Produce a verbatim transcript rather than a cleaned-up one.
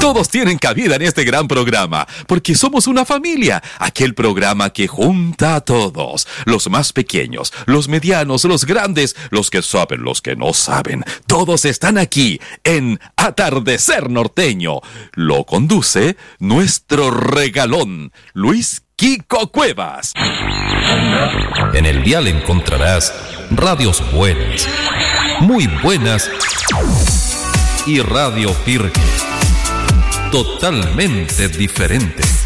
Todos tienen cabida en este gran programa, porque somos una familia, aquel programa que junta a todos, los más pequeños, los medianos, los grandes, los que saben, los que no saben, todos están aquí en Atardecer Norteño. Lo conduce nuestro regalón, Luis Kiko Cuevas. En el dial encontrarás radios buenas, muy buenas, y Radio Pirque, totalmente diferente.